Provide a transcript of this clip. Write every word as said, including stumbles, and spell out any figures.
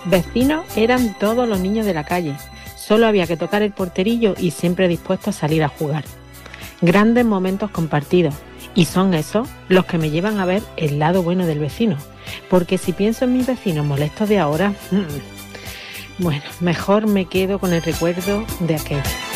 Vecinos eran todos los niños de la calle. Solo había que tocar el porterillo y siempre dispuestos a salir a jugar. Grandes momentos compartidos. Y son esos los que me llevan a ver el lado bueno del vecino. Porque si pienso en mis vecinos molestos de ahora, mmm, bueno, mejor me quedo con el recuerdo de aquello.